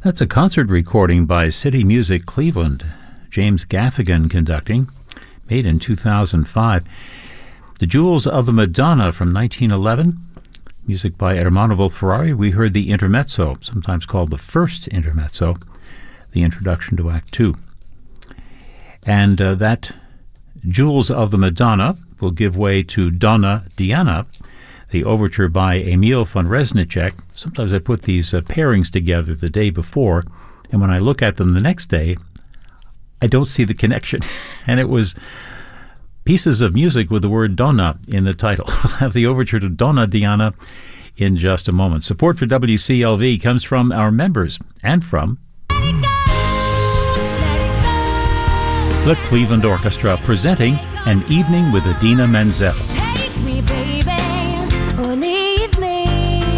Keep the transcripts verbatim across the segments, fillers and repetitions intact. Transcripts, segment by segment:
That's a concert recording by City Music Cleveland, James Gaffigan conducting, made in two thousand five. The Jewels of the Madonna from nineteen eleven, music by Ermanno Ferrari. We heard the intermezzo, sometimes called the first intermezzo, the introduction to Act Two. And uh, that Jewels of the Madonna will give way to Donna Diana, the overture by Emil von Reznicek. Sometimes I put these uh, pairings together the day before, and when I look at them the next day, I don't see the connection. And it was pieces of music with the word Donna in the title. We'll have the overture to Donna Diana in just a moment. Support for W C L V comes from our members and from the Cleveland Orchestra, presenting An Evening with Idina Menzel. Take me, baby, or leave me.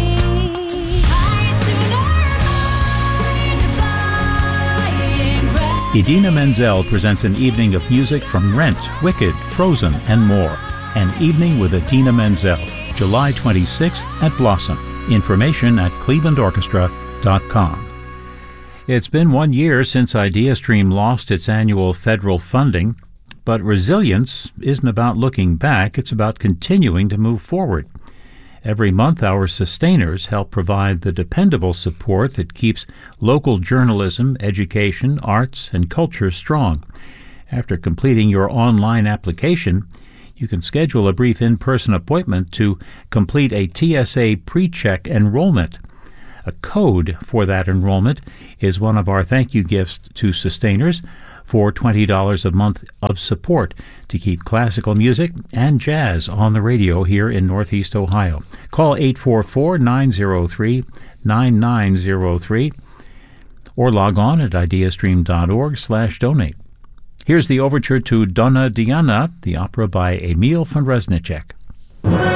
Idina Menzel presents an evening of music from Rent, Wicked, Frozen, and more. An Evening with Idina Menzel, July twenty-sixth at Blossom. Information at cleveland orchestra dot com. It's been one year since IdeaStream lost its annual federal funding, but resilience isn't about looking back, it's about continuing to move forward. Every month, our sustainers help provide the dependable support that keeps local journalism, education, arts, and culture strong. After completing your online application, you can schedule a brief in-person appointment to complete a T S A pre-check enrollment. A code for that enrollment is one of our thank you gifts to sustainers for twenty dollars a month of support to keep classical music and jazz on the radio here in Northeast Ohio. Call eight four four, nine zero three, nine nine zero three or log on at ideastream dot org slash donate. Here's the overture to Donna Diana, the opera by Emil von Reznicek.